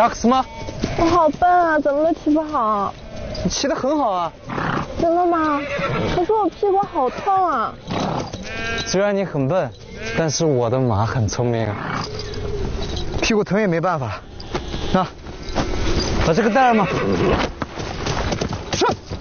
扎克斯吗？ 我好笨啊，怎么都骑不好。 你骑得很好啊。 真的吗？可是我屁股好痛啊。 虽然你很笨，但是我的马很聪明啊。 屁股疼也没办法。 那，把这个带了吗？ 是。